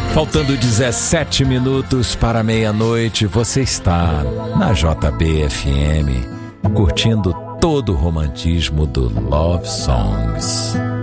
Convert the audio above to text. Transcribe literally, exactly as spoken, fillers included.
Faltando dezessete minutos para meia-noite, você está na J B F M, curtindo todo o romantismo do Love Songs.